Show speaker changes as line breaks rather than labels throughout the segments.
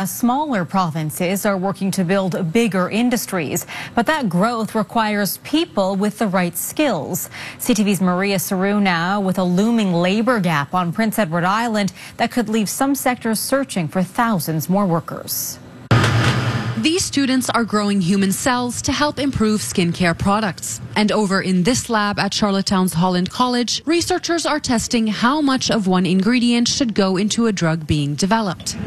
smaller provinces are working to build bigger industries, but that growth requires people with the right skills. CTV's Maria Saru now with a looming labor gap on Prince Edward Island that could leave some sectors searching for thousands more workers.
These students are growing human cells to help improve skincare products. And over in this lab at Charlottetown's Holland College, researchers are testing how much of one ingredient should go into a drug being developed.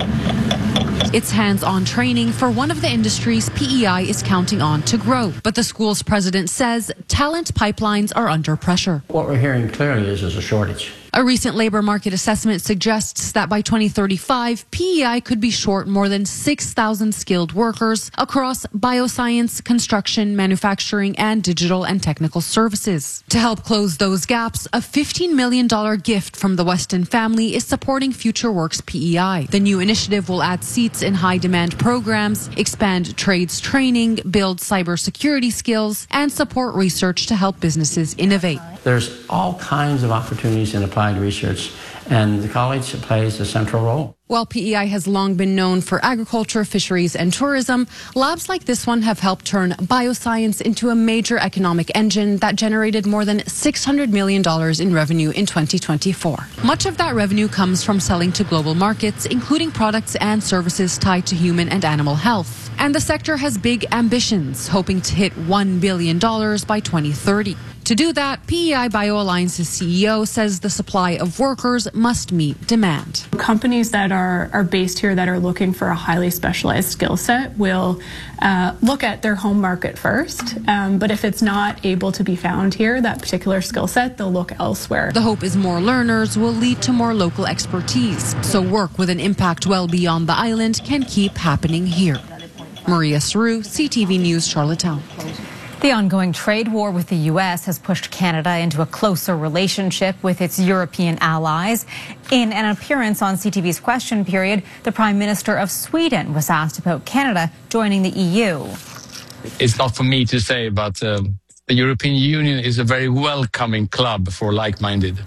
It's hands-on training for one of the industries PEI is counting on to grow. But the school's president says talent pipelines are under pressure.
What we're hearing clearly is there's a shortage.
A recent labor market assessment suggests that by 2035, PEI could be short more than 6,000 skilled workers across bioscience, construction, manufacturing, and digital and technical services. To help close those gaps, a $15 million gift from the Weston family is supporting FutureWorks PEI. The new initiative will add seats in high-demand programs, expand trades training, build cybersecurity skills, and support research to help businesses innovate.
There's all kinds of opportunities in applied research, and the college plays a central role.
While PEI has long been known for agriculture, fisheries, and tourism, labs like this one have helped turn bioscience into a major economic engine that generated more than $600 million in revenue in 2024. Much of that revenue comes from selling to global markets, including products and services tied to human and animal health. And the sector has big ambitions, hoping to hit $1 billion by 2030. To do that, PEI BioAlliance's CEO says the supply of workers must meet demand.
Companies that are based here that are looking for a highly specialized skill set will look at their home market first, but if it's not able to be found here, that particular skill set, they'll look elsewhere.
The hope is more learners will lead to more local expertise, so work with an impact well beyond the island can keep happening here. Maria Saru, CTV News, Charlottetown.
The ongoing trade war with the U.S. has pushed Canada into a closer relationship with its European allies. In an appearance on CTV's Question Period, the Prime Minister of Sweden was asked about Canada joining the EU.
It's not for me to say, but the European Union is a very welcoming club for like-minded.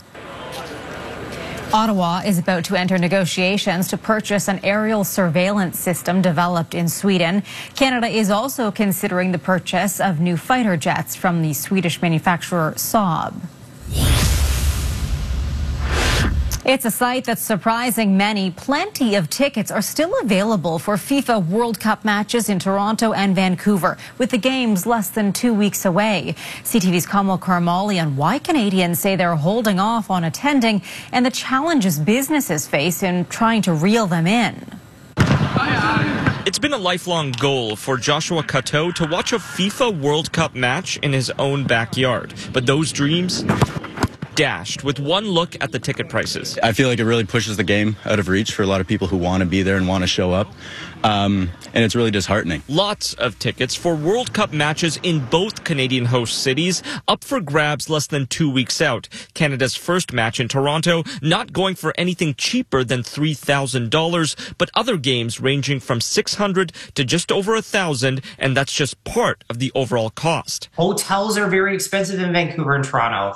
Ottawa is about to enter negotiations to purchase an aerial surveillance system developed in Sweden. Canada is also considering the purchase of new fighter jets from the Swedish manufacturer Saab. It's a sight that's surprising many. Plenty of tickets are still available for FIFA World Cup matches in Toronto and Vancouver, with the games less than 2 weeks away. CTV's Kamal Karamali on why Canadians say they're holding off on attending and the challenges businesses face in trying to reel them in.
It's been a lifelong goal for Joshua Cateau to watch a FIFA World Cup match in his own backyard. But those dreams dashed with one look at the ticket prices.
I feel like it really pushes the game out of reach for a lot of people who want to be there and want to show up. And it's really disheartening.
Lots of tickets for World Cup matches in both Canadian host cities up for grabs less than 2 weeks out. Canada's first match in Toronto not going for anything cheaper than $3,000, but other games ranging from $600 to just over $1,000, and that's just part of the overall cost.
Hotels are very expensive in Vancouver and Toronto.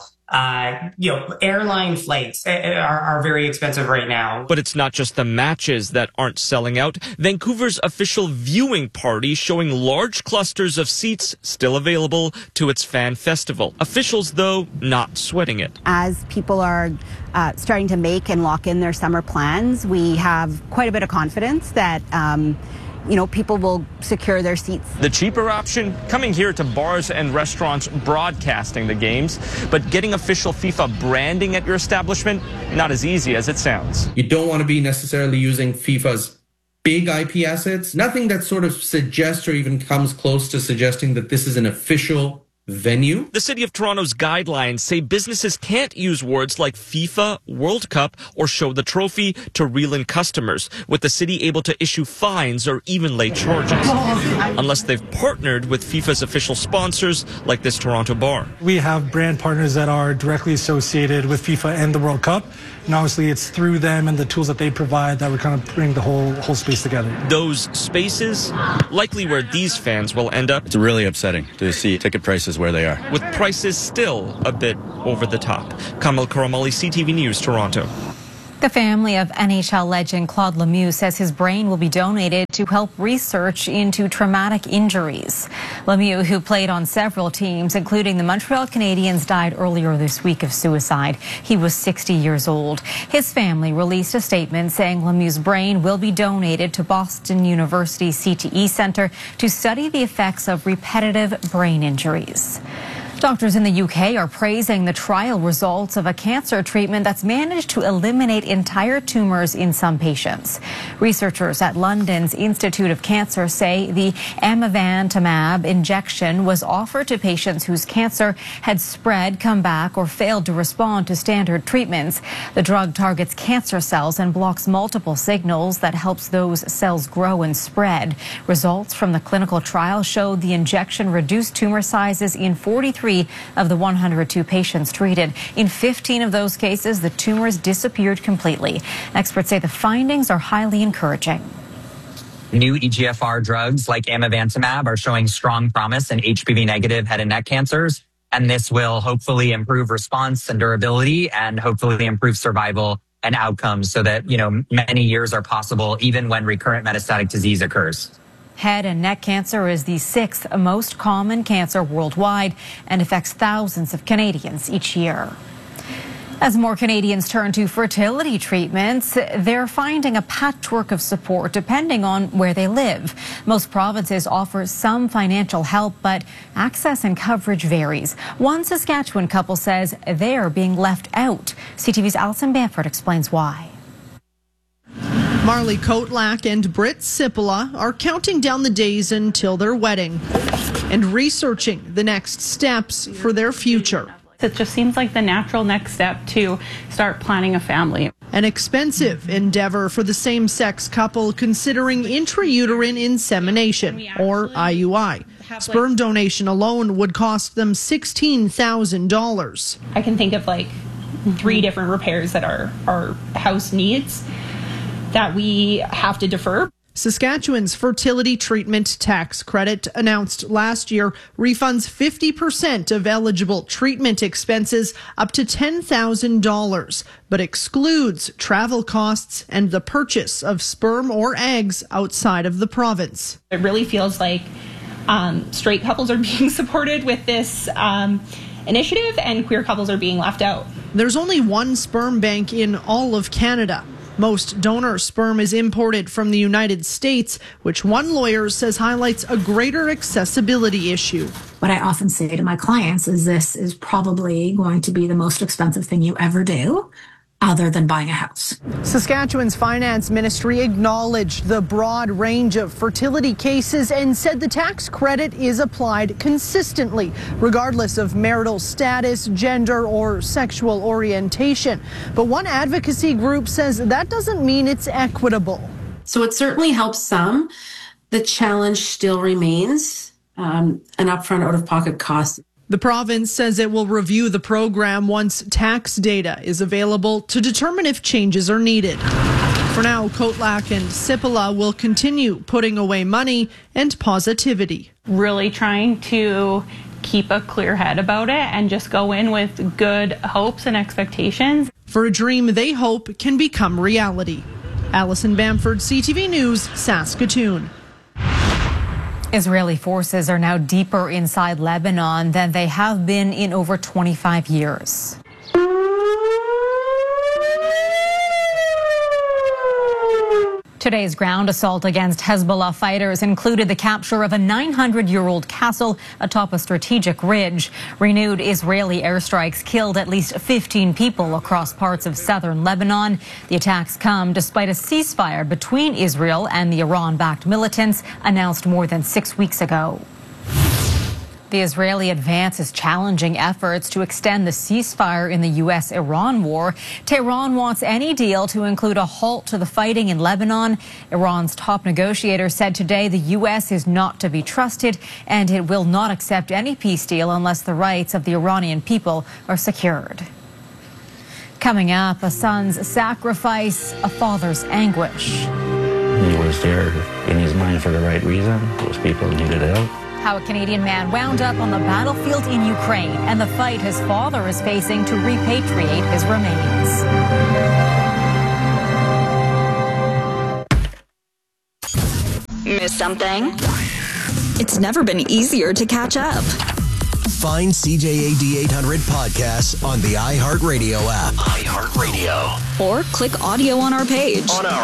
Airline flights are very expensive right now.
But it's not just the matches that aren't selling out. Vancouver's official viewing party showing large clusters of seats still available to its fan festival. Officials, though, not sweating it.
As people are starting to make and lock in their summer plans, we have quite a bit of confidence that people will secure their seats.
The cheaper option, coming here to bars and restaurants broadcasting the games, but getting official FIFA branding at your establishment, not as easy as it sounds.
You don't want to be necessarily using FIFA's big IP assets. Nothing that sort of suggests or even comes close to suggesting that this is an official venue.
The City of Toronto's guidelines say businesses can't use words like FIFA, World Cup, or show the trophy to reel in customers, with the city able to issue fines or even late charges, unless they've partnered with FIFA's official sponsors like this Toronto bar.
We have brand partners that are directly associated with FIFA and the World Cup, and obviously it's through them and the tools that they provide that we kind of bring the whole space together.
Those spaces, likely where these fans will end up.
It's really upsetting to see ticket prices where they are,
with prices still a bit over the top. Kamal Karamali, CTV News, Toronto.
The family of NHL legend Claude Lemieux says his brain will be donated to help research into traumatic injuries. Lemieux, who played on several teams, including the Montreal Canadiens, died earlier this week of suicide. He was 60 years old. His family released a statement saying Lemieux's brain will be donated to Boston University CTE Center to study the effects of repetitive brain injuries. Doctors in the UK are praising the trial results of a cancer treatment that's managed to eliminate entire tumors in some patients. Researchers at London's Institute of Cancer say the amivantamab injection was offered to patients whose cancer had spread, come back, or failed to respond to standard treatments. The drug targets cancer cells and blocks multiple signals that helps those cells grow and spread. Results from the clinical trial showed the injection reduced tumor sizes in 43 of the 102 patients treated. In 15 of those cases, the tumors disappeared completely. Experts say the findings are highly encouraging.
New EGFR drugs like amivantamab are showing strong promise in HPV-negative head and neck cancers, and this will hopefully improve response and durability and hopefully improve survival and outcomes so that, many years are possible even when recurrent metastatic disease occurs.
Head and neck cancer is the 6th most common cancer worldwide and affects thousands of Canadians each year. As more Canadians turn to fertility treatments, they're finding a patchwork of support depending on where they live. Most provinces offer some financial help, but access and coverage varies. One Saskatchewan couple says they're being left out. CTV's Alison Bamford explains why.
Marley Kotlack and Britt Sipola are counting down the days until their wedding and researching the next steps for their future.
It just seems like the natural next step to start planning a family.
An expensive endeavor for the same-sex couple considering intrauterine insemination, or IUI. Sperm donation alone would cost them $16,000.
I can think of 3 different repairs that our house needs that we have to defer.
Saskatchewan's fertility treatment tax credit announced last year refunds 50% of eligible treatment expenses up to $10,000, but excludes travel costs and the purchase of sperm or eggs outside of the province.
It really feels like straight couples are being supported with this initiative and queer couples are being left out.
There's only one sperm bank in all of Canada. Most donor sperm is imported from the United States, which one lawyer says highlights a greater accessibility issue.
What I often say to my clients is this is probably going to be the most expensive thing you ever do, other than buying a house.
Saskatchewan's finance ministry acknowledged the broad range of fertility cases and said the tax credit is applied consistently, regardless of marital status, gender, or sexual orientation. But one advocacy group says that doesn't mean it's equitable.
So it certainly helps some. The challenge still remains an upfront out-of-pocket cost.
The province says it will review the program once tax data is available to determine if changes are needed. For now, Kotlack and Sipola will continue putting away money and positivity.
Really trying to keep a clear head about it and just go in with good hopes and expectations.
For a dream they hope can become reality. Alison Bamford, CTV News, Saskatoon.
Israeli forces are now deeper inside Lebanon than they have been in over 25 years. Today's ground assault against Hezbollah fighters included the capture of a 900-year-old castle atop a strategic ridge. Renewed Israeli airstrikes killed at least 15 people across parts of southern Lebanon. The attacks come despite a ceasefire between Israel and the Iran-backed militants announced more than 6 weeks ago. The Israeli advance is challenging efforts to extend the ceasefire in the U.S.-Iran war. Tehran wants any deal to include a halt to the fighting in Lebanon. Iran's top negotiator said today the U.S. is not to be trusted and it will not accept any peace deal unless the rights of the Iranian people are secured. Coming up, a son's sacrifice, a father's anguish.
He was there in his mind for the right reason. Those people needed help.
How a Canadian man wound up on the battlefield in Ukraine and the fight his father is facing to repatriate his remains.
Miss something? It's never been easier to catch up.
Find CJAD 800 podcasts on the iHeartRadio app. iHeartRadio.
Or click audio on our page.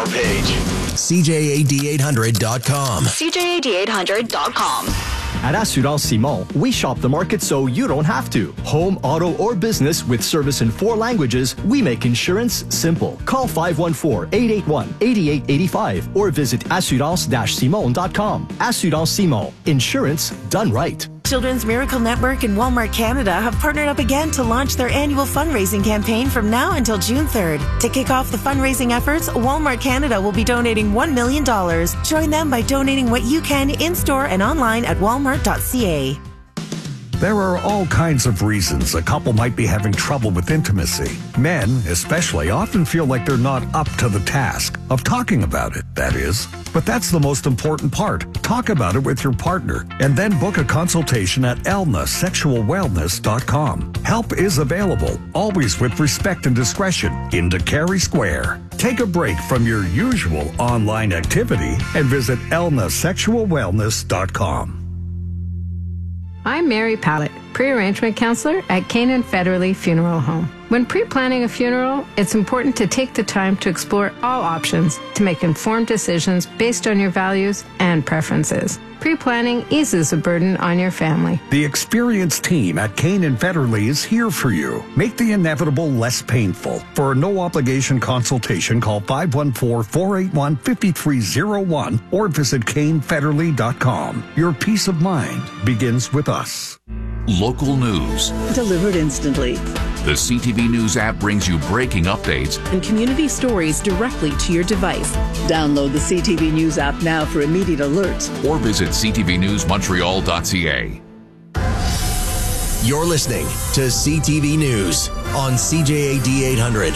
CJAD800.com.
CJAD800.com.
At Assurance Simon, we shop the market so you don't have to. Home, auto, or business with service in 4 languages, we make insurance simple. Call 514-881-8885 or visit assurance-simon.com. Assurance Simon. Insurance done right.
Children's Miracle Network and Walmart Canada have partnered up again to launch their annual fundraising campaign from now until June 3rd. To kick off the fundraising efforts, Walmart Canada will be donating $1 million. Join them by donating what you can in-store and online at walmart.ca.
There are all kinds of reasons a couple might be having trouble with intimacy. Men, especially, often feel like they're not up to the task of talking about it, that is. But that's the most important part. Talk about it with your partner and then book a consultation at elnasexualwellness.com. Help is available, always with respect and discretion, in Carey Square. Take a break from your usual online activity and visit elnasexualwellness.com.
I'm Mary Pallett, pre-arrangement counselor at Canaan Federally Funeral Home. When pre-planning a funeral, it's important to take the time to explore all options to make informed decisions based on your values and preferences. Pre-planning eases the burden on your family.
The experienced team at Canaan Federally is here for you. Make the inevitable less painful. For a no-obligation consultation, call 514-481-5301 or visit canefederally.com. Your peace of mind begins with us.
Local news.
Delivered instantly.
The CTV News app brings you breaking updates
and community stories directly to your device. Download the CTV News app now for immediate alerts.
Or visit ctvnewsmontreal.ca.
You're listening to CTV News on CJAD 800.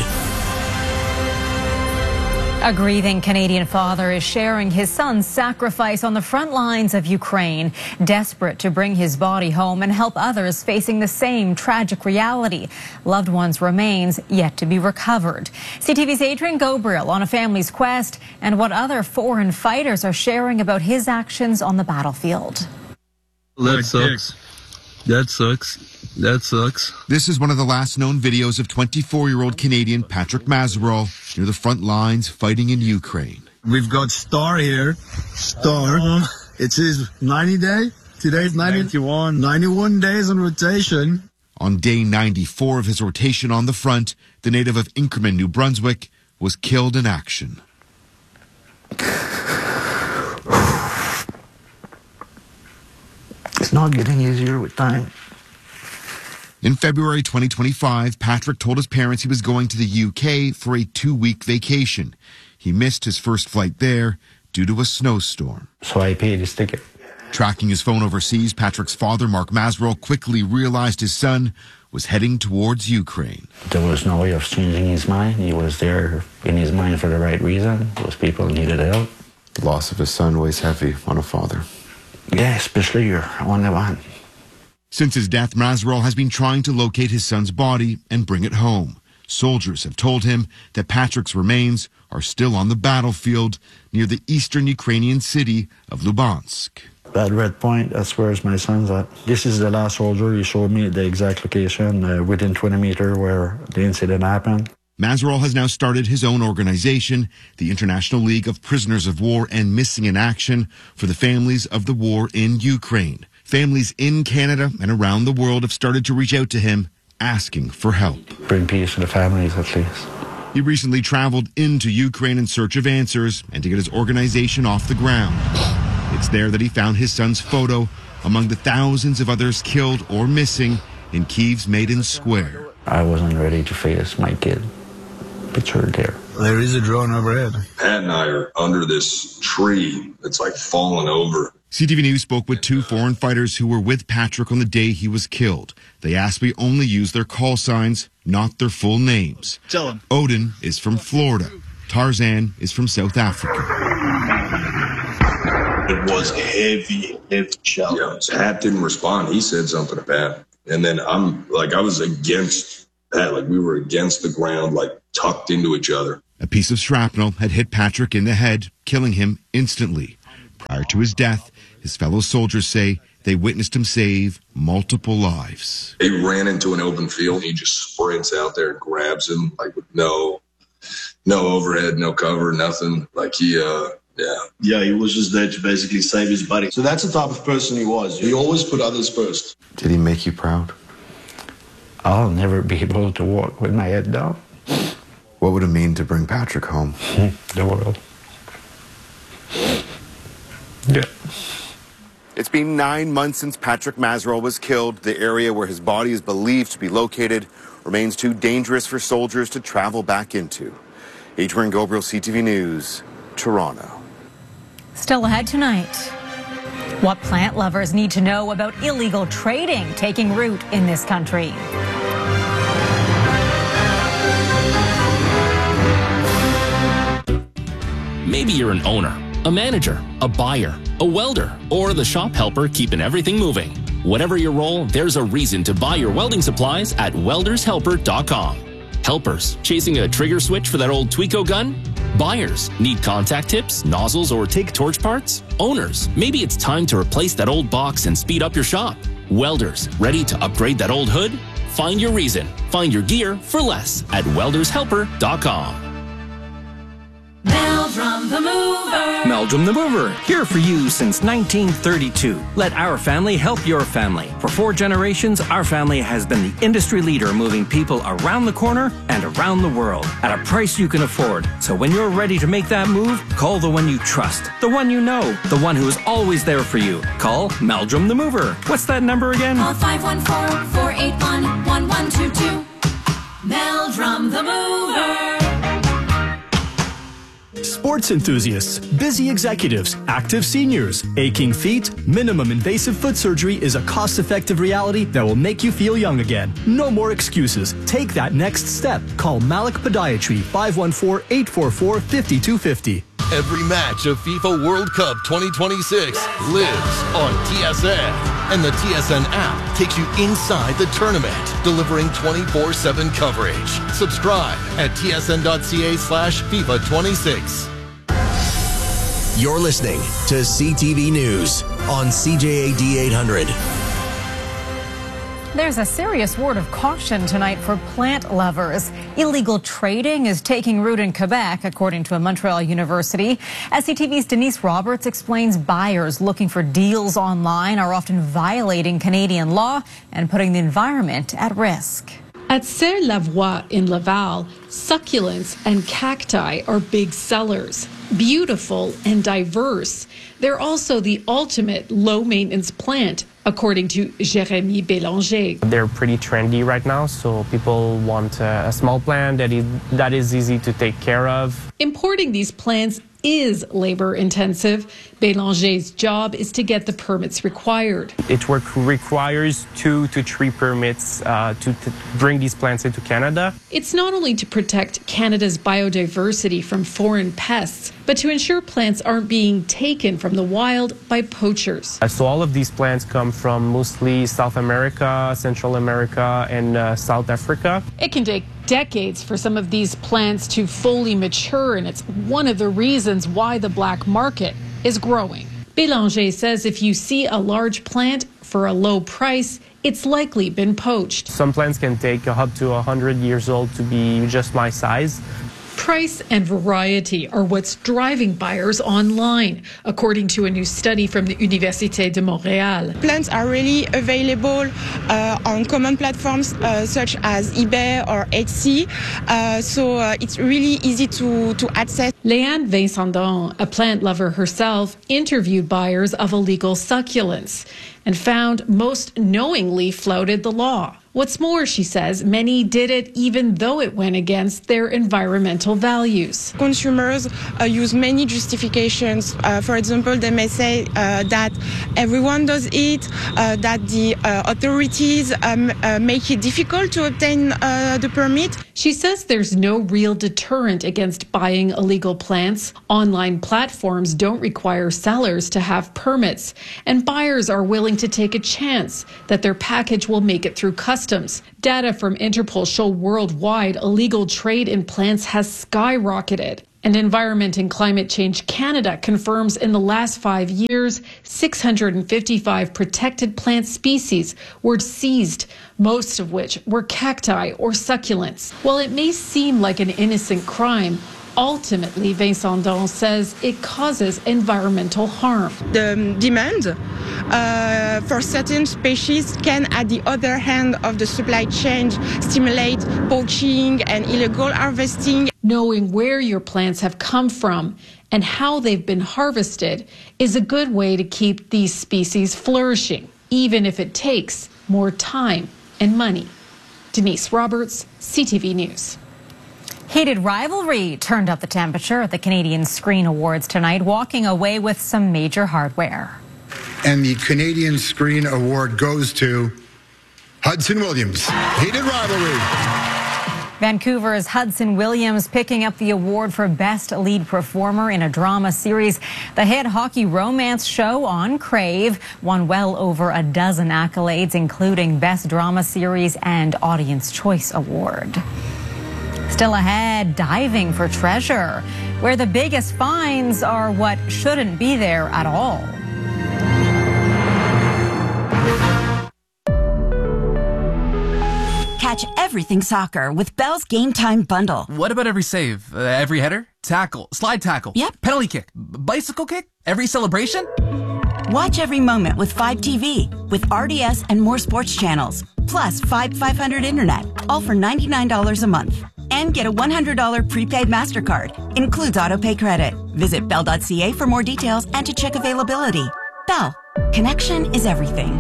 A grieving Canadian father is sharing his son's sacrifice on the front lines of Ukraine, desperate to bring his body home and help others facing the same tragic reality. Loved ones' remains yet to be recovered. CTV's Adrian Gabriel on a family's quest and what other foreign fighters are sharing about his actions on the battlefield.
That sucks. That sucks. That sucks.
This is one of the last known videos of 24-year-old Canadian Patrick Mazerol near the front lines fighting in Ukraine.
We've got Star here. Star. It's his 90 day. Today's 91 days on rotation.
On day 94 of his rotation on the front, the native of Inkerman, New Brunswick, was killed in action.
It's not getting easier with time.
In February 2025, Patrick told his parents he was going to the UK for a 2-week vacation. He missed his first flight there due to a snowstorm.
So I paid his ticket.
Tracking his phone overseas, Patrick's father, Mark Mazerol, quickly realized his son was heading towards Ukraine.
There was no way of changing his mind. He was there in his mind for the right reason. Those people needed help.
The loss of his son weighs heavy on a father.
Yeah, especially your only one.
Since his death, Mazerol has been trying to locate his son's body and bring it home. Soldiers have told him that Patrick's remains are still on the battlefield near the eastern Ukrainian city of Lubansk.
That red point, that's where my son's at. This is the last soldier. He showed me the exact location within 20 meters where the incident happened.
Mazerol has now started his own organization, the International League of Prisoners of War and Missing in Action for the families of the war in Ukraine. Families in Canada and around the world have started to reach out to him, asking for help.
Bring peace to the families, at least.
He recently traveled into Ukraine in search of answers and to get his organization off the ground. It's there that he found his son's photo among the thousands of others killed or missing in Kyiv's Maidan Square.
I wasn't ready to face my kid. Pictured there.
There is a drone overhead.
Pat and I are under this tree that's like falling over.
CTV News spoke with 2 foreign fighters who were with Patrick on the day he was killed. They asked we only use their call signs, not their full names.
Tell him.
Odin is from Florida. Tarzan is from South Africa.
It was heavy shell. Yeah, Pat didn't respond. He said something to Pat. And then I was against Pat. Like we were against the ground, like tucked into each other.
A piece of shrapnel had hit Patrick in the head, killing him instantly. Prior to his death, his fellow soldiers say they witnessed him save multiple lives.
He ran into an open field. He just sprints out there and grabs him, like with no overhead, no cover, nothing. Like he was just there to basically save his buddy. So that's the type of person he was. He always put others first.
Did he make you proud?
I'll never be able to walk with my head down.
What would it mean to bring Patrick home?
The world. Yeah.
It's been 9 months since Patrick Mazerolle was killed. The area where his body is believed to be located remains too dangerous for soldiers to travel back into. Adrian Gobriel, CTV News, Toronto.
Still ahead tonight. What plant lovers need to know about illegal trading taking root in this country.
Maybe you're an owner, a manager, a buyer, a welder, or the shop helper keeping everything moving. Whatever your role, there's a reason to buy your welding supplies at weldershelper.com. Helpers, chasing a trigger switch for that old Tweco gun? Buyers, need contact tips, nozzles, or take torch parts? Owners, maybe it's time to replace that old box and speed up your shop. Welders, ready to upgrade that old hood? Find your reason. Find your gear for less at weldershelper.com.
Meldrum the Mover.
Meldrum the Mover, here for you since 1932. Let our family help your family. For 4 generations, our family has been the industry leader moving people around the corner and around the world at a price you can afford. So when you're ready to make that move, call the one you trust, the one you know, the one who is always there for you. Call Meldrum the Mover. What's that number again?
Call 514-481-1122. Meldrum the Mover.
Sports enthusiasts, busy executives, active seniors, aching feet, minimum invasive foot surgery is a cost-effective reality that will make you feel young again. No more excuses. Take that next step. Call Malik Podiatry 514-844-5250.
Every match of FIFA World Cup 2026 lives on TSN. And the TSN app takes you inside the tournament, delivering 24/7 coverage. Subscribe at tsn.ca/FIFA26.
You're listening to CTV News on CJAD 800.
There's a serious word of caution tonight for plant lovers. Illegal trading is taking root in Quebec, according to a Montreal university. SCTV's Denise Roberts explains buyers looking for deals online are often violating Canadian law and putting the environment at risk.
At Serre Lavoie in Laval, succulents and cacti are big sellers. Beautiful and diverse. They're also the ultimate low-maintenance plant, according to Jérémy Bélanger.
They're pretty trendy right now, so people want a small plant that is easy to take care of.
Importing these plants is labor-intensive. Bélanger's job is to get the permits required.
It requires 2 to 3 permits to bring these plants into Canada.
It's not only to protect Canada's biodiversity from foreign pests, but to ensure plants aren't being taken from the wild by poachers.
So all of these plants come from mostly South America, Central America, and South Africa.
It can take decades for some of these plants to fully mature, and it's one of the reasons why the black market is growing. Bélanger says if you see a large plant for a low price, it's likely been poached.
Some plants can take up to 100 years old to be just my size.
Price and variety are what's driving buyers online, according to a new study from the Université de Montréal.
Plants are really available on common platforms such as eBay or Etsy, so it's really easy to access.
Léanne Vincendon, a plant lover herself, interviewed buyers of illegal succulents and found most knowingly flouted the law. What's more, she says, many did it even though it went against their environmental values.
Consumers use many justifications. For example, they may say that everyone does it, that the authorities make it difficult to obtain the permit.
She says there's no real deterrent against buying illegal plants. Online platforms don't require sellers to have permits, and buyers are willing to take a chance that their package will make it through customs. Data from Interpol show worldwide illegal trade in plants has skyrocketed. And Environment and Climate Change Canada confirms in the last 5 years, 655 protected plant species were seized, most of which were cacti or succulents. While it may seem like an innocent crime, ultimately, Vincent Don says it causes environmental harm.
The demand for certain species can, at the other hand of the supply chain, stimulate poaching and illegal harvesting.
Knowing where your plants have come from and how they've been harvested is a good way to keep these species flourishing, even if it takes more time and money. Denise Roberts, CTV News.
Heated rivalry turned up the temperature at the Canadian Screen Awards tonight, walking away with some major hardware.
And the Canadian Screen Award goes to Hudson Williams. Heated rivalry.
Vancouver's Hudson Williams picking up the award for Best Lead Performer in a Drama Series. The hit hockey romance show on Crave won well over a dozen accolades, including Best Drama Series and Audience Choice Award. Still ahead, diving for treasure, where the biggest finds are what shouldn't be there at all.
Catch everything soccer with Bell's Game Time Bundle.
What about every save? Every header? Tackle? Slide tackle?
Yep.
Penalty kick? Bicycle kick? Every celebration?
Watch every moment with 5TV, with RDS and more sports channels, plus 500 internet, all for $99 a month. And get a $100 prepaid MasterCard. Includes autopay credit. Visit Bell.ca for more details and to check availability. Bell. Connection is everything.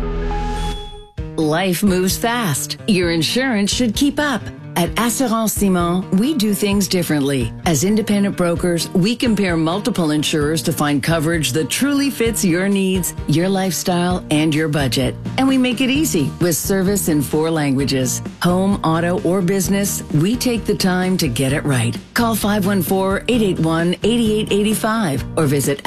Life moves fast. Your insurance should keep up. At Assurance Simon, we do things differently. As independent brokers, we compare multiple insurers to find coverage that truly fits your needs, your lifestyle, and your budget. And we make it easy with service in 4 languages. Home, auto, or business, we take the time to get it right. Call 514-881-8885 or visit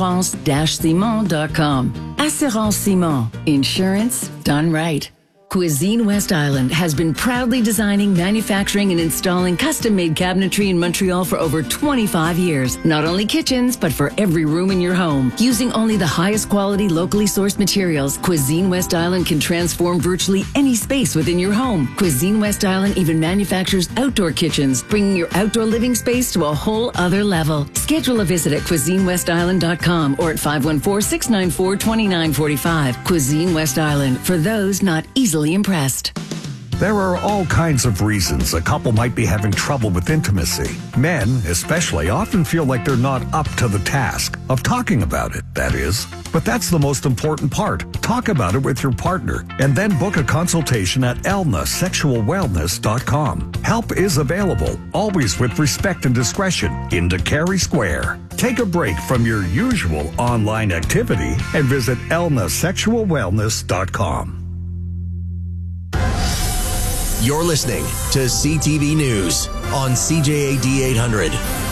assurance-simon.com. Assurance Simon. Insurance done right. Cuisine West Island has been proudly designing, manufacturing, and installing custom-made cabinetry in Montreal for over 25 years. Not only kitchens, but for every room in your home. Using only the highest quality, locally sourced materials, Cuisine West Island can transform virtually any space within your home. Cuisine West Island even manufactures outdoor kitchens, bringing your outdoor living space to a whole other level. Schedule a visit at CuisineWestIsland.com or at 514-694-2945. Cuisine West Island, for those not easily impressed.
There are all kinds of reasons a couple might be having trouble with intimacy. Men, especially, often feel like they're not up to the task of talking about it, that is. But that's the most important part. Talk about it with your partner and then book a consultation at elnasexualwellness.com. Help is available, always with respect and discretion, in Carey Square. Take a break from your usual online activity and visit elnasexualwellness.com.
You're listening to CTV News on CJAD 800.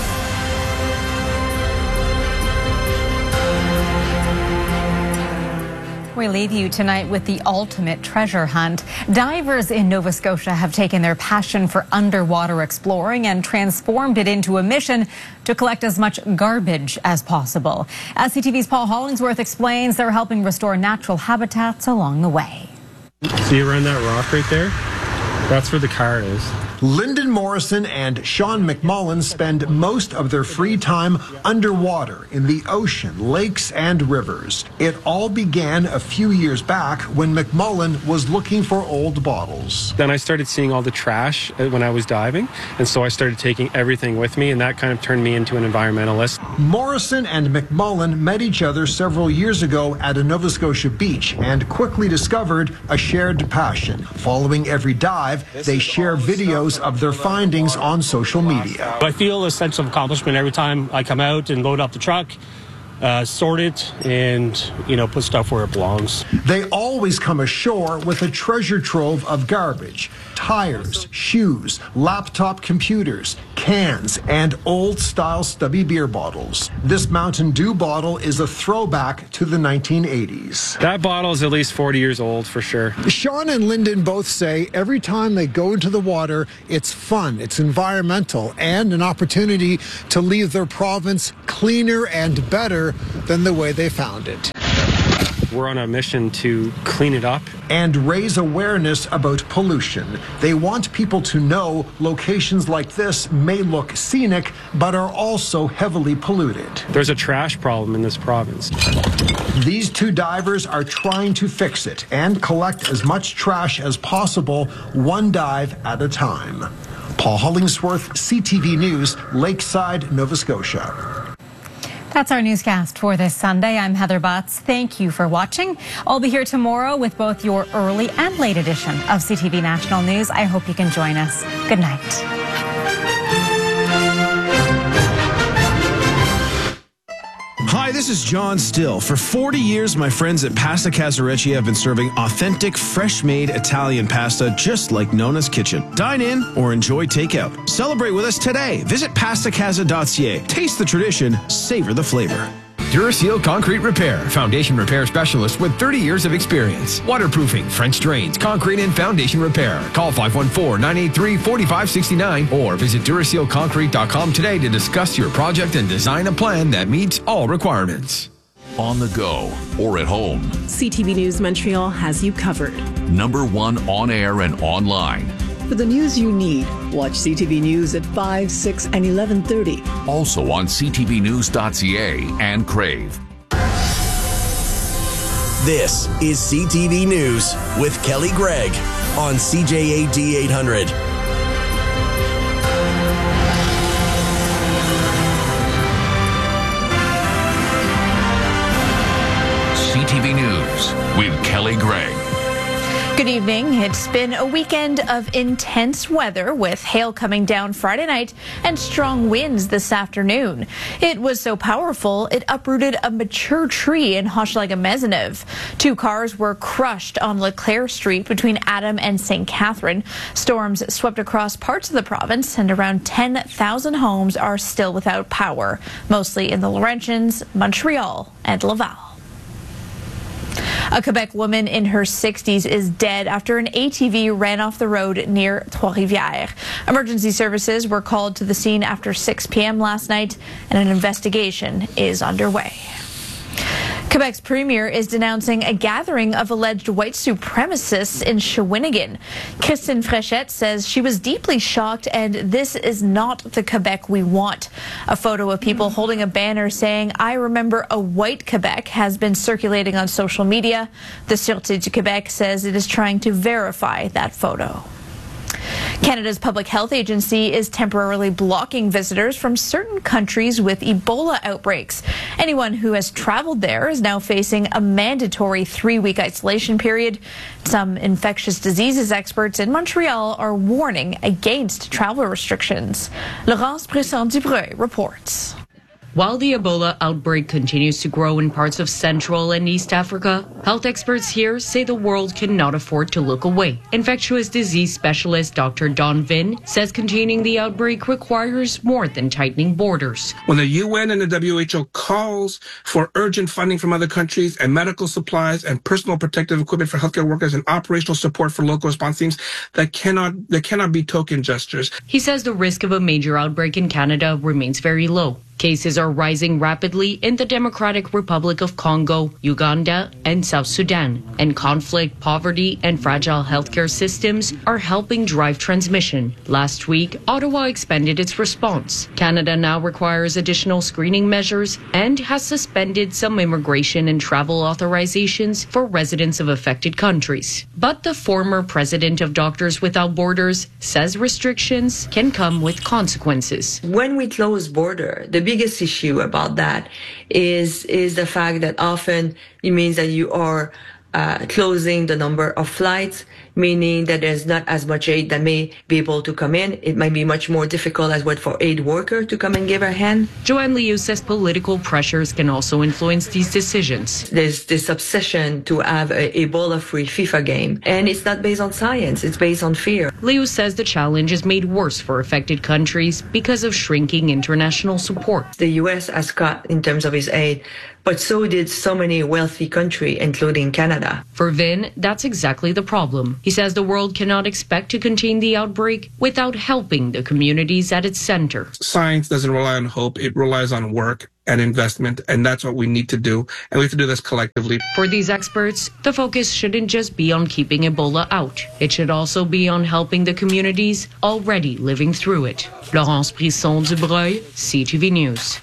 We leave you tonight with the ultimate treasure hunt. Divers in Nova Scotia have taken their passion for underwater exploring and transformed it into a mission to collect as much garbage as possible. As CTV's Paul Hollingsworth explains, they're helping restore natural habitats along the way.
See around that rock right there? That's where the car is.
Lyndon Morrison and Sean McMullen spend most of their free time underwater in the ocean, lakes, and rivers. It all began a few years back when McMullen was looking for old bottles.
Then I started seeing all the trash when I was diving, and so I started taking everything with me, and that kind of turned me into an environmentalist.
Morrison and McMullen met each other several years ago at a Nova Scotia beach and quickly discovered a shared passion. Following every dive, they share videos of their findings on social media.
I feel a sense of accomplishment every time I come out and load up the truck
sort it, and, put stuff where it belongs.
They always come ashore with a treasure trove of garbage. Tires, shoes, laptop computers, cans, and old-style stubby beer bottles. This Mountain Dew bottle is a throwback to the 1980s.
That bottle is at least 40 years old for sure.
Sean and Lyndon both say every time they go into the water, it's fun, it's environmental, and an opportunity to leave their province cleaner and better than the way they found it.
We're on a mission to clean it up
and raise awareness about pollution. They want people to know locations like this may look scenic, but are also heavily polluted.
There's a trash problem in this province.
These two divers are trying to fix it and collect as much trash as possible, one dive at a time. Paul Hollingsworth, CTV News, Lakeside, Nova Scotia.
That's our newscast for this Sunday. I'm Heather Butts. Thank you for watching. I'll be here tomorrow with both your early and late edition of CTV National News. I hope you can join us. Good night.
Hi, this is John Still. For 40 years, my friends at Pasta Casarecci have been serving authentic, fresh-made Italian pasta just like Nona's Kitchen. Dine in or enjoy takeout. Celebrate with us today. Visit pastacasa.ca. Taste the tradition, savor the flavor.
Duraseal Concrete Repair, foundation repair specialist with 30 years of experience. Waterproofing, French drains, concrete and foundation repair. Call 514-983-4569 or visit DurasealConcrete.com today to discuss your project and design a plan that meets all requirements.
On the go or at home,
CTV News Montreal has you covered.
#1 on air and online.
For the news you need, watch CTV News at 5, 6, and 11:30.
Also on ctvnews.ca and Crave.
This is CTV News with Kelly Gregg on CJAD 800.
CTV News with Kelly Gregg.
Good evening. It's been a weekend of intense weather with hail coming down Friday night and strong winds this afternoon. It was so powerful, it uprooted a mature tree in Hochelaga-Maisonneuve. 2 cars were crushed on Leclerc Street between Adam and St. Catherine. Storms swept across parts of the province and around 10,000 homes are still without power, mostly in the Laurentians, Montreal, and Laval. A Quebec woman in her 60s is dead after an ATV ran off the road near Trois-Rivières. Emergency services were called to the scene after 6 p.m. last night, and an investigation is underway. Quebec's premier is denouncing a gathering of alleged white supremacists in Shawinigan. Christine Fréchette says she was deeply shocked and this is not the Quebec we want. A photo of people holding a banner saying, "I remember a white Quebec," has been circulating on social media. The Sûreté du Québec says it is trying to verify that photo. Canada's Public Health Agency is temporarily blocking visitors from certain countries with Ebola outbreaks. Anyone who has traveled there is now facing a mandatory 3-week isolation period. Some infectious diseases experts in Montreal are warning against travel restrictions. Laurence Brisson-Dubreuil reports.
While the Ebola outbreak continues to grow in parts of Central and East Africa, health experts here say the world cannot afford to look away. Infectious disease specialist Dr. Don Vin says containing the outbreak requires more than tightening borders.
When the UN and the WHO calls for urgent funding from other countries and medical supplies and personal protective equipment for healthcare workers and operational support for local response teams, that cannot be token gestures.
He says the risk of a major outbreak in Canada remains very low. Cases are rising rapidly in the Democratic Republic of Congo, Uganda, and South Sudan. And conflict, poverty, and fragile healthcare systems are helping drive transmission. Last week, Ottawa expanded its response. Canada now requires additional screening measures and has suspended some immigration and travel authorizations for residents of affected countries. But the former president of Doctors Without Borders says restrictions can come with consequences.
When we close border, the biggest issue about that is the fact that often it means that you are closing the number of flights, meaning that there's not as much aid that may be able to come in. It might be much more difficult as well for aid worker to come and give a hand.
Joanne Liu says political pressures can also influence these decisions.
There's this obsession to have a Ebola-free FIFA game, and it's not based on science, it's based on fear.
Liu says the challenge is made worse for affected countries because of shrinking international support.
The U.S. has cut in terms of its aid, but so did so many wealthy countries, including Canada.
For Vin, that's exactly the problem. He says the world cannot expect to contain the outbreak without helping the communities at its center.
Science doesn't rely on hope, it relies on work and investment, and that's what we need to do, and we have to do this collectively.
For these experts, the focus shouldn't just be on keeping Ebola out. It should also be on helping the communities already living through it. Florence Brisson-Dubreuil, CTV News.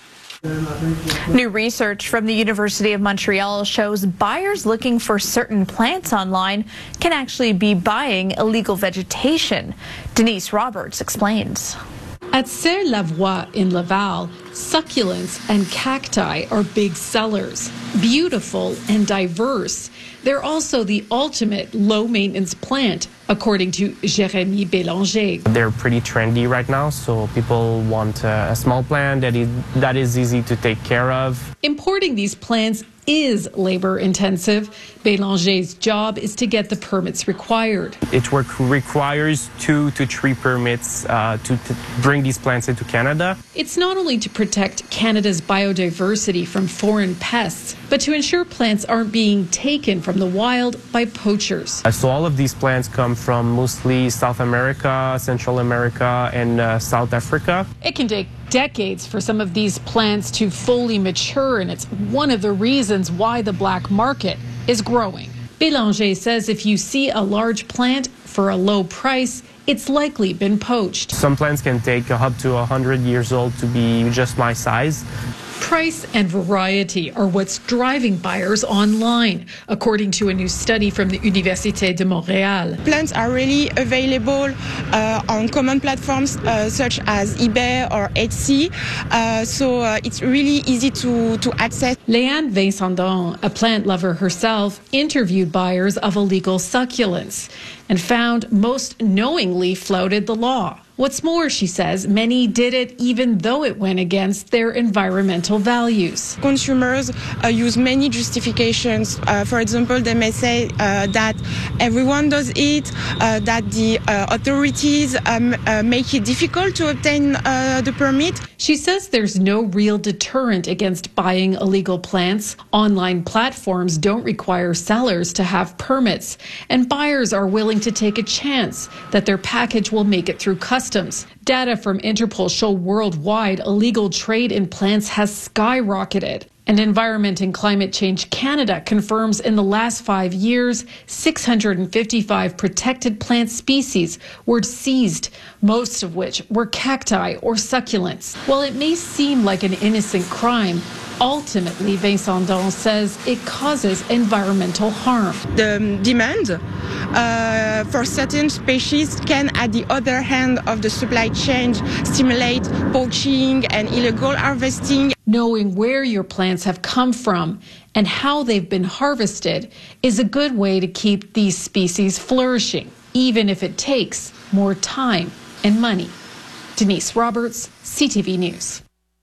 New research from the University of Montreal shows buyers looking for certain plants online can actually be buying illegal vegetation. Denise Roberts explains.
At Serre-Lavoie in Laval, succulents and cacti are big sellers, beautiful and diverse. They're also the ultimate low-maintenance plant, according to Jérémy Bélanger.
They're pretty trendy right now, so people want a small plant that is easy to take care of.
Importing these plants is labor-intensive. Bélanger's job is to get the permits required.
It requires 2 to 3 permits to bring these plants into Canada.
It's not only to protect Canada's biodiversity from foreign pests, but to ensure plants aren't being taken from the wild by poachers.
So all of these plants come from mostly South America, Central America, and South Africa.
It can take decades for some of these plants to fully mature, and it's one of the reasons why the black market is growing. Bélanger says if you see a large plant for a low price, it's likely been poached.
Some plants can take up to 100 years old to be just my size.
Price and variety are what's driving buyers online, according to a new study from the Université de Montréal.
Plants are really available on common platforms such as eBay or Etsy, so it's really easy to access.
Léanne Vincendon, a plant lover herself, interviewed buyers of illegal succulents and found most knowingly flouted the law. What's more, she says, many did it even though it went against their environmental values.
Consumers use many justifications. For example, they may say that everyone does it, that the authorities make it difficult to obtain the permit.
She says there's no real deterrent against buying illegal plants. Online platforms don't require sellers to have permits, and buyers are willing to take a chance that their package will make it through customs. Data from Interpol show worldwide illegal trade in plants has skyrocketed. And Environment and Climate Change Canada confirms in the last 5 years, 655 protected plant species were seized, most of which were cacti or succulents. While it may seem like an innocent crime, ultimately, Vincendon says it causes environmental harm.
The demand for certain species can, at the other hand of the supply chain, stimulate poaching and illegal harvesting.
Knowing where your plants have come from and how they've been harvested is a good way to keep these species flourishing, even if it takes more time and money. Denise Roberts, CTV News.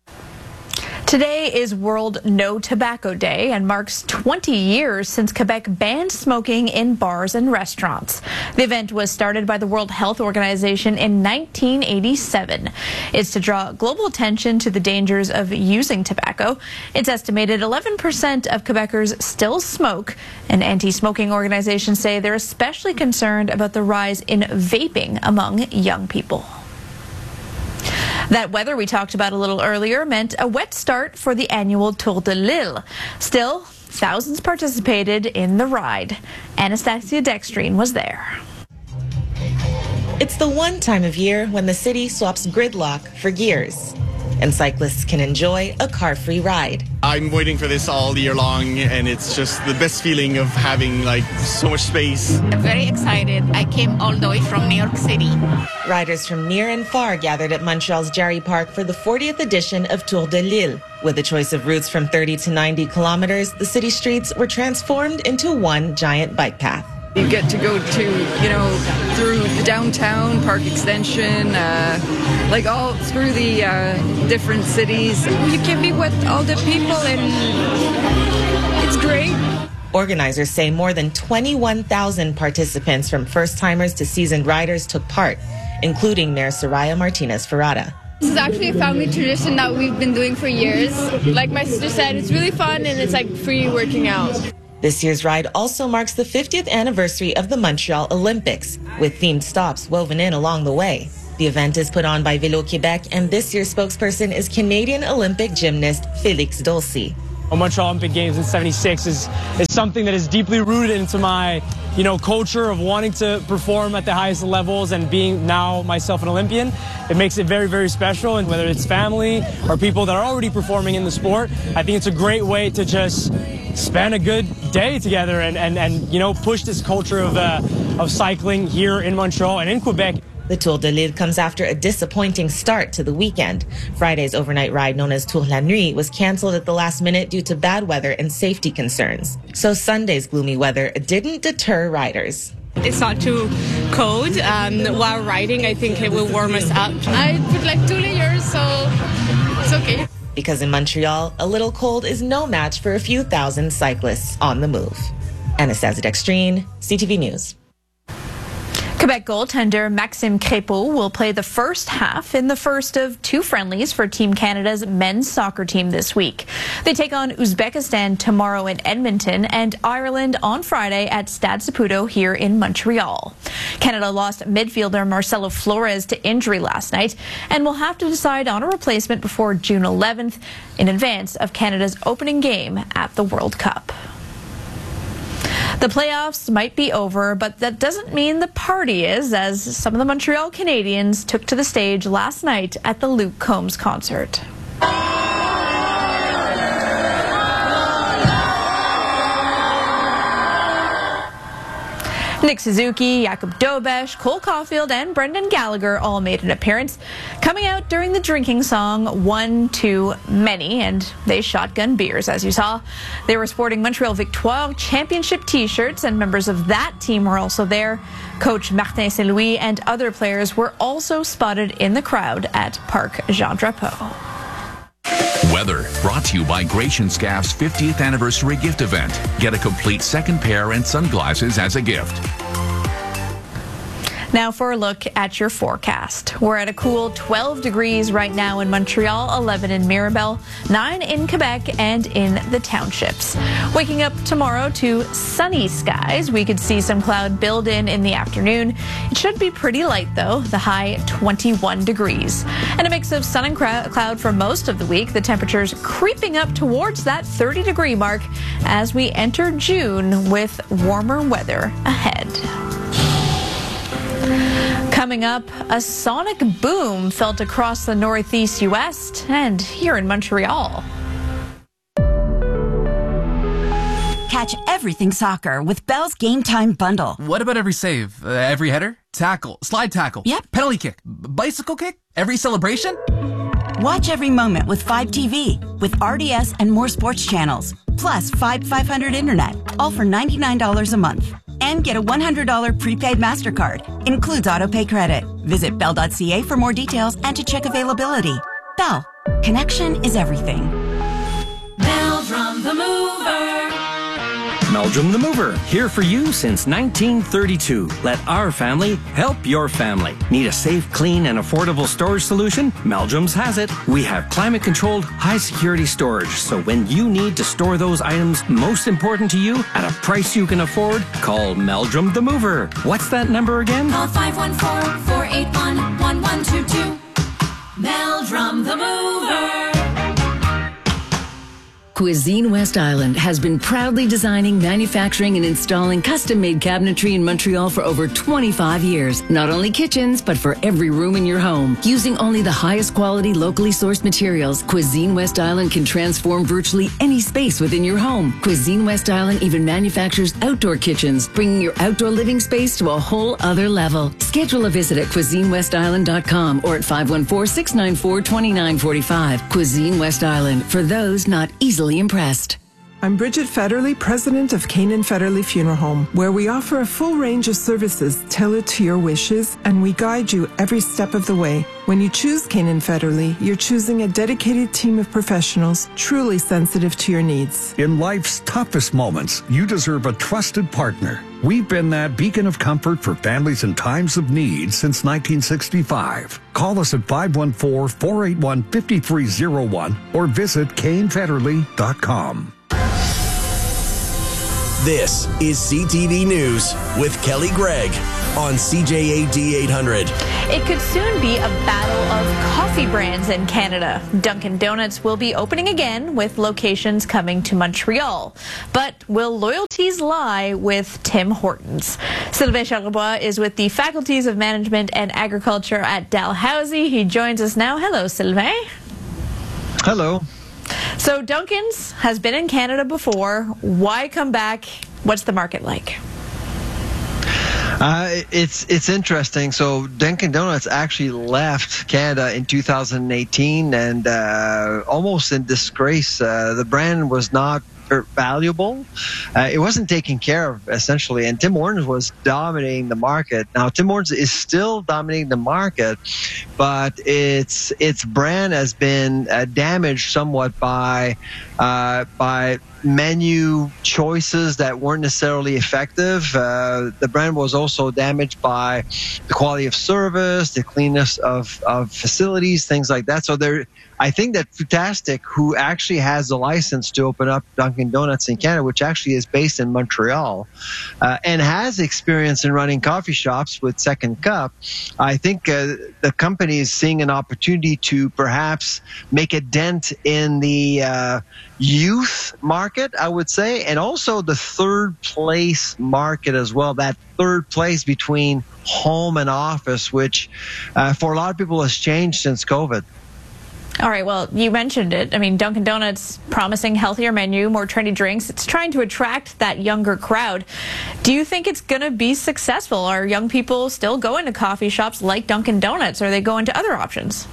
Today is World No Tobacco Day and marks 20 years since Quebec banned smoking in bars and restaurants. The event was started by the World Health Organization in 1987. It's to draw global attention to the dangers of using tobacco. It's estimated 11% of Quebecers still smoke, and anti-smoking organizations say they're especially concerned about the rise in vaping among young people. That weather we talked about a little earlier meant a wet start for the annual Tour de l'Île. Still, thousands participated in the ride. Anastasia Dextrine was there.
It's the one time of year when the city swaps gridlock for gears, and cyclists can enjoy a car-free ride.
I'm waiting for this all year long, and it's just the best feeling of having so much space.
I'm very excited. I came all the way from New York City.
Riders from near and far gathered at Montreal's Jarry Park for the 40th edition of Tour de l'Île. With a choice of routes from 30 to 90 kilometers, the city streets were transformed into one giant bike path.
You get to go to, through the downtown, Park Extension, all through the different cities. You can be with all the people and it's great.
Organizers say more than 21,000 participants from first-timers to seasoned riders took part, including Mayor Soraya Martinez-Ferrada.
This is actually a family tradition that we've been doing for years. Like my sister said, it's really fun and it's like free working out.
This year's ride also marks the 50th anniversary of the Montreal Olympics, with themed stops woven in along the way. The event is put on by Vélo Québec, and this year's spokesperson is Canadian Olympic gymnast Félix Dolci.
Montreal Olympic Games in '76 is something that is deeply rooted into my, culture of wanting to perform at the highest levels and being now myself an Olympian. It makes it very, very special. And whether it's family or people that are already performing in the sport, I think it's a great way to just spend a good day together and push this culture of cycling here in Montreal and in Quebec.
The Tour de l'Île comes after a disappointing start to the weekend. Friday's overnight ride, known as Tour la Nuit, was canceled at the last minute due to bad weather and safety concerns. So Sunday's gloomy weather didn't deter riders.
It's not too cold. While riding, I think it will warm us up. I put 2 layers, so it's okay.
Because in Montreal, a little cold is no match for a few thousand cyclists on the move. Anastasia Dextrine, CTV News.
Quebec goaltender Maxime Crépeau will play the first half in the first of 2 friendlies for Team Canada's men's soccer team this week. They take on Uzbekistan tomorrow in Edmonton and Ireland on Friday at Stade Saputo here in Montreal. Canada lost midfielder Marcelo Flores to injury last night and will have to decide on a replacement before June 11th in advance of Canada's opening game at the World Cup. The playoffs might be over, but that doesn't mean the party is, as some of the Montreal Canadiens took to the stage last night at the Luke Combs concert. Nick Suzuki, Jakub Dobeš, Cole Caulfield, and Brendan Gallagher all made an appearance, coming out during the drinking song One Too Many, and they shotgun beers, as you saw. They were sporting Montreal Victoire championship T-shirts, and members of that team were also there. Coach Martin Saint-Louis and other players were also spotted in the crowd at Parc Jean Drapeau.
Weather brought to you by Gratian Scaff's 50th anniversary gift event. Get a complete second pair and sunglasses as a gift.
Now for a look at your forecast. We're at a cool 12 degrees right now in Montreal, 11 in Mirabel, 9 in Quebec and in the townships. Waking up tomorrow to sunny skies. We could see some cloud build in the afternoon. It should be pretty light though, the high 21 degrees. And a mix of sun and cloud for most of the week. The temperatures creeping up towards that 30-degree mark as we enter June with warmer weather ahead. Coming up, a sonic boom felt across the northeast U.S. and here in Montreal.
Catch everything soccer with Bell's Game Time Bundle.
What about every save? Every header? Tackle? Slide tackle?
Yep.
Penalty kick? Bicycle kick? Every celebration?
Watch every moment with 5 TV, with RDS and more sports channels, plus 500 internet, all for $99 a month. And get a $100 prepaid MasterCard. Includes autopay credit. Visit Bell.ca for more details and to check availability. Bell. Connection is everything.
Meldrum the Mover.
Meldrum the Mover, here for you since 1932. Let our family help your family. Need a safe, clean, and affordable storage solution? Meldrum's has it. We have climate-controlled, high-security storage, so when you need to store those items most important to you at a price you can afford, call Meldrum the Mover. What's that number again?
Call 514-481-1122. Meldrum the Mover.
Cuisine West Island has been proudly designing, manufacturing, and installing custom-made cabinetry in Montreal for over 25 years. Not only kitchens, but for every room in your home. Using only the highest quality, locally sourced materials, Cuisine West Island can transform virtually any space within your home. Cuisine West Island even manufactures outdoor kitchens, bringing your outdoor living space to a whole other level. Schedule a visit at CuisineWestIsland.com or at 514-694-2945. Cuisine West Island, for those not easily impressed.
I'm Bridget Federley, president of Canaan Federley Funeral Home, where we offer a full range of services tailored to your wishes, and we guide you every step of the way. When you choose Canaan Federley, you're choosing a dedicated team of professionals truly sensitive to your needs.
In life's toughest moments, you deserve a trusted partner. We've been that beacon of comfort for families in times of need since 1965. Call us at 514-481-5301 or visit CaneFederley.com.
This is CTV News with Kelly Gregg on CJAD 800.
It could soon be a battle of coffee brands in Canada. Dunkin' Donuts will be opening again with locations coming to Montreal. But will loyalties lie with Tim Hortons? Sylvain Charlebois is with the Faculties of Management and Agriculture at Dalhousie. He joins us now. Hello, Sylvain.
Hello.
So Dunkin's has been in Canada before. Why come back? What's the market like?
It's interesting. So Dunkin' Donuts actually left Canada in 2018 and almost in disgrace. The brand was not valuable. It wasn't taken care of, essentially, and Tim Hortons was dominating the market. Now, Tim Hortons is still dominating the market, but its brand has been damaged somewhat by menu choices that weren't necessarily effective. The brand was also damaged by the quality of service, the cleanness of facilities, things like that. So I think that Foodtastic, who actually has the license to open up Dunkin' Donuts in Canada, which actually is based in Montreal, and has experience in running coffee shops with Second Cup, I think the company is seeing an opportunity to perhaps make a dent in the youth market, I would say, and also the third place market as well, that third place between home and office, which for a lot of people has changed since COVID.
All right, well, you mentioned it. I mean, Dunkin' Donuts promising healthier menu, more trendy drinks. It's trying to attract that younger crowd. Do you think it's going to be successful? Are young people still going to coffee shops like Dunkin' Donuts, or are they going to other options?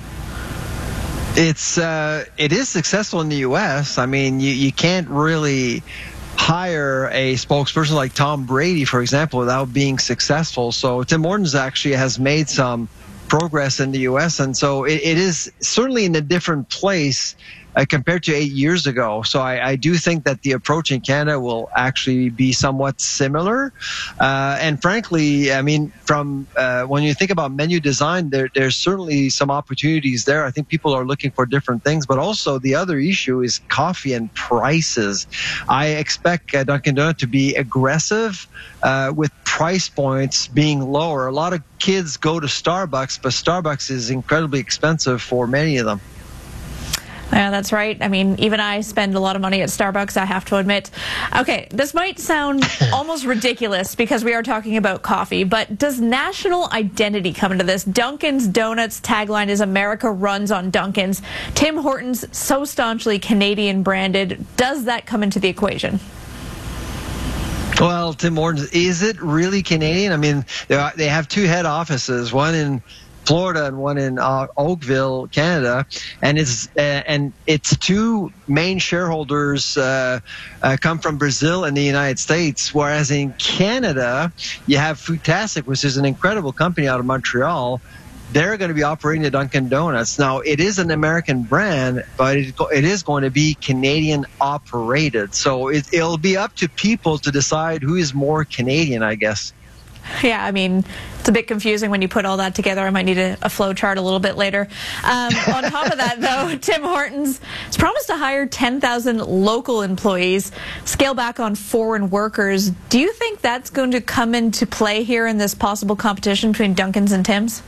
It is successful in the U.S. I mean, you can't really hire a spokesperson like Tom Brady, for example, without being successful. So Tim Hortons actually has made some progress in the U.S., and so it is certainly in a different place compared to 8 years ago. So I do think that the approach in Canada will actually be somewhat similar. And frankly, I mean, from when you think about menu design, there's certainly some opportunities there. I think people are looking for different things, but also the other issue is coffee and prices. I expect Dunkin' Donuts to be aggressive with price points being lower. A lot of kids go to Starbucks, but Starbucks is incredibly expensive for many of them.
Yeah, that's right. I mean, even I spend a lot of money at Starbucks, I have to admit. Okay, this might sound almost ridiculous because we are talking about coffee, but does national identity come into this? Dunkin's Donuts tagline is America runs on Dunkin's. Tim Hortons, so staunchly Canadian branded. Does that come into the equation?
Well, Tim Hortons, is it really Canadian? I mean, they have two head offices, one in Florida and one in Oakville, Canada, and its two main shareholders come from Brazil and the United States, whereas in Canada you have Foodtastic, which is an incredible company out of Montreal. They're going to be operating the Dunkin' Donuts. Now, it is an American brand, but it is going to be Canadian operated. So it'll be up to people to decide who is more Canadian, I guess.
Yeah, I mean, it's a bit confusing when you put all that together. I might need a flow chart a little bit later. On top of that, though, Tim Hortons has promised to hire 10,000 local employees, scale back on foreign workers. Do you think that's going to come into play here in this possible competition between Dunkin's and Tim's?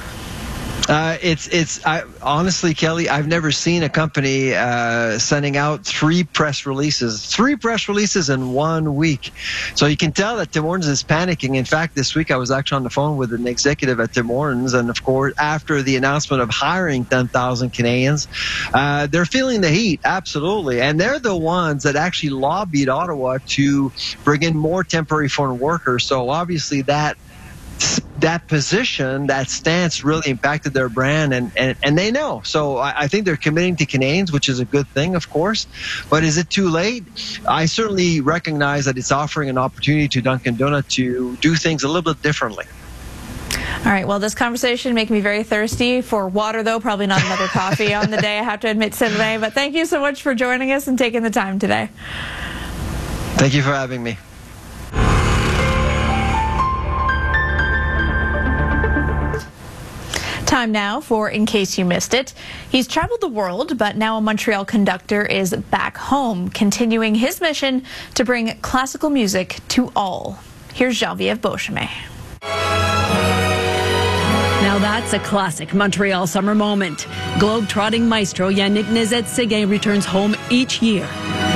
Honestly, Kelly, I've never seen a company sending out three press releases in 1 week. So you can tell that Tim Hortons is panicking. In fact, this week I was actually on the phone with an executive at Tim Hortons, and of course, after the announcement of hiring 10,000 Canadians, they're feeling the heat, absolutely. And they're the ones that actually lobbied Ottawa to bring in more temporary foreign workers. So obviously that that position, that stance really impacted their brand, and they know. So I think they're committing to Canadians, which is a good thing, of course. But is it too late? I certainly recognize that it's offering an opportunity to Dunkin' Donut to do things a little bit differently.
All right, well, this conversation makes me very thirsty for water, though. Probably not another coffee on the day, I have to admit, Sylvain. But thank you so much for joining us and taking the time today.
Thank you for having me.
Time now for In Case You Missed It. He's traveled the world, but now a Montreal conductor is back home, continuing his mission to bring classical music to all. Here's Geneviève Beauchemin.
Now that's a classic Montreal summer moment. Globe-trotting maestro Yannick Nézet-Séguin returns home each year.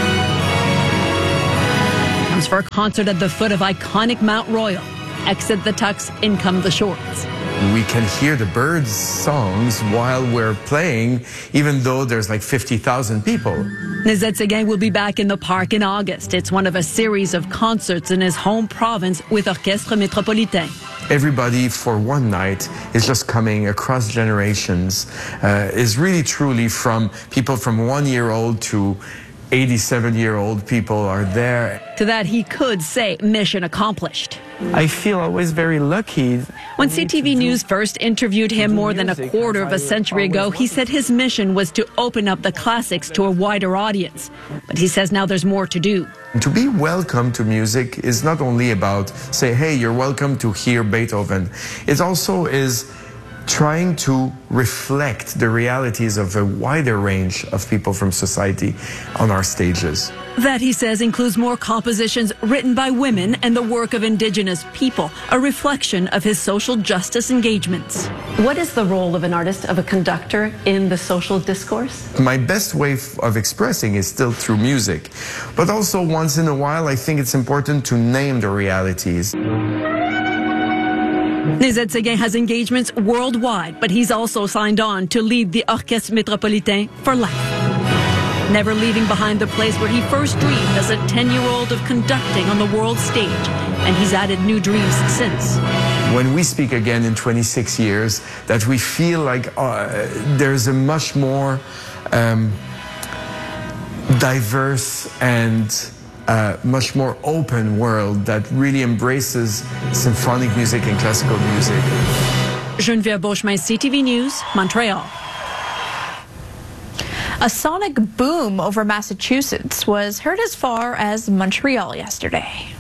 Comes for a concert at the foot of iconic Mount Royal. Exit the tux, in come the shorts.
We can hear the birds' songs while we're playing, even though there's like 50,000 people.
Nézet-Séguin will be back in the park in August. It's one of a series of concerts in his home province with Orchestre Métropolitain.
Everybody for one night is just coming across generations, is really truly from people from 1 year old to 87-year-old people are there.
To that he could say mission accomplished.
I feel always very lucky.
When CTV News first interviewed him more than a quarter of a century ago, he said his mission was to open up the classics to a wider audience. But he says now there's more to do.
To be welcome to music is not only about say, hey, you're welcome to hear Beethoven. It also is trying to reflect the realities of a wider range of people from society on our stages.
That, he says, includes more compositions written by women and the work of Indigenous people, a reflection of his social justice engagements.
What is the role of an artist, of a conductor, in the social discourse?
My best way of expressing is still through music, but also once in a while I think it's important to name the realities.
Nézet-Séguin has engagements worldwide, but he's also signed on to lead the Orchestre Métropolitain for life. Never leaving behind the place where he first dreamed as a 10-year-old of conducting on the world stage, and he's added new dreams since.
When we speak again in 26 years, that we feel like there's a much more diverse and much more open world that really embraces symphonic music and classical music.
Geneviève Beauchemin, CTV News, Montreal.
A sonic boom over Massachusetts was heard as far as Montreal yesterday.